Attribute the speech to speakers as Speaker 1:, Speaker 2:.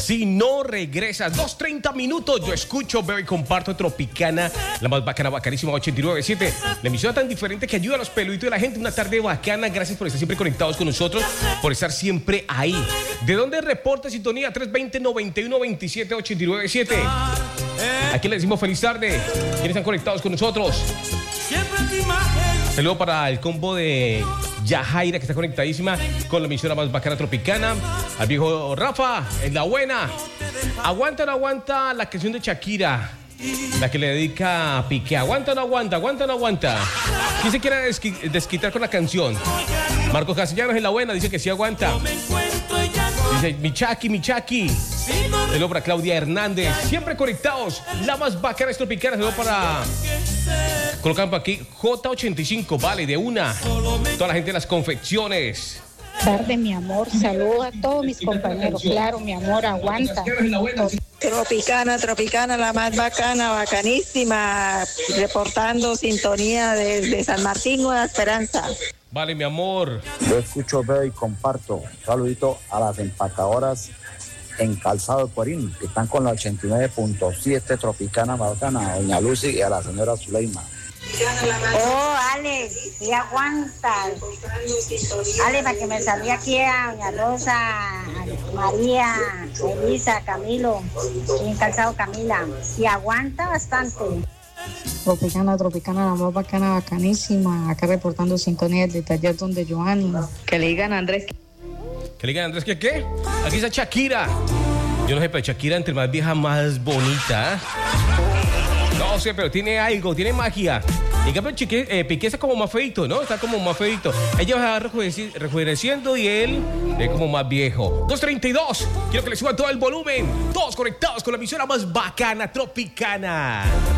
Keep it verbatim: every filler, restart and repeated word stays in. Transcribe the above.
Speaker 1: Si no regresas, dos treinta minutos, yo escucho, veo y comparto Tropicana, la más bacana, bacanísima, ochenta y nueve punto siete. La emisora tan diferente que ayuda a los peluditos de la gente. Una tarde bacana, gracias por estar siempre conectados con nosotros, por estar siempre ahí. ¿De dónde reporta sintonía? tres veinte, noventa y uno, veintisiete, ochenta y nueve punto siete. Aquí le decimos feliz tarde. ¿Quiénes están conectados con nosotros? Saludo para el combo de Yajaira, que está conectadísima con la emisora más bacana Tropicana. Al viejo Rafa, es la buena. Aguanta o no aguanta la canción de Shakira, la que le dedica a Piqué. Aguanta o no aguanta, aguanta o no aguanta. ¿Quién se quiere desqui- desquitar con la canción? Marcos Castellanos es la buena, dice que sí aguanta. Dice Michaki, Michaki. Saludo para Claudia Hernández, siempre conectados. La más bacana es Tropicana. Saludo para... Colocan por aquí J ochenta y cinco, vale, de una. Toda la gente de las confecciones.
Speaker 2: Tarde, mi amor, saludo a todos mis compañeros. Claro, mi amor, aguanta.
Speaker 3: Tropicana, Tropicana, la más bacana, bacanísima, reportando sintonía desde San Martín, Nueva Esperanza.
Speaker 1: Vale, mi amor.
Speaker 4: Yo escucho, veo y comparto. Un saludito a las empacadoras en Calzado de Corín, que están con la ochenta y nueve punto siete Tropicana bacana, a doña Lucy y a la señora Zuleima.
Speaker 2: Oh, Ale, sí aguanta. Ale, para que me salga aquí a doña Rosa, a María, Elisa, Camilo, y en Calzado Camila. Sí aguanta bastante.
Speaker 5: Tropicana, Tropicana, la más bacana, bacanísima. Acá reportando sintonía de taller donde Joanny.
Speaker 3: Que le digan a Andrés.
Speaker 1: ¿Qué le digan, Andrés? ¿Qué qué? Aquí está Shakira. Yo no sé, pero Shakira entre más vieja, más bonita. No sé, pero tiene algo, tiene magia. En cambio, Chique, eh, Piqué está como más feito, ¿no? Está como más feito. Ella va rejuveneci- rejuveneciendo y él es como más viejo. dos treinta y dos. Quiero que le suban todo el volumen. Todos conectados con la emisora más bacana, Tropicana.